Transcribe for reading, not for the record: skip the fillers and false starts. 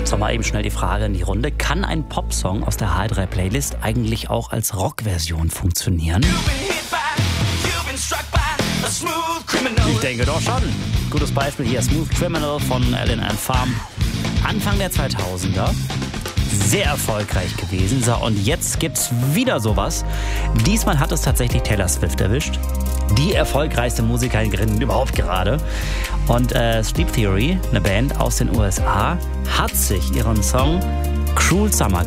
So, mal eben schnell die Frage in die Runde. Kann ein Popsong aus der H3-Playlist eigentlich auch als Rockversion funktionieren? Ich denke doch schon. Gutes Beispiel hier, Smooth Criminal von Alan & Farm. Anfang der 2000er. Sehr erfolgreich gewesen. So, und jetzt gibt's wieder sowas. Diesmal hat es tatsächlich Taylor Swift erwischt. Die erfolgreichste Musikerin überhaupt gerade. Und Sleep Theory, eine Band aus den USA, hat sich ihren Song Cruel Summer